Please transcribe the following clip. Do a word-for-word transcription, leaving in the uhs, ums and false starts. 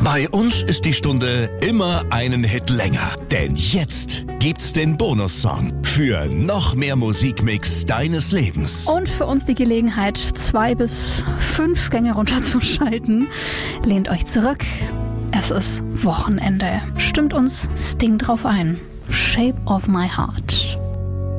Bei uns ist die Stunde immer einen Hit länger. Denn jetzt gibt's den Bonussong für noch mehr Musikmix deines Lebens. Und für uns die Gelegenheit, zwei bis fünf Gänge runterzuschalten. Lehnt euch zurück. Es ist Wochenende. Stimmt uns Sting drauf ein. Shape of my heart.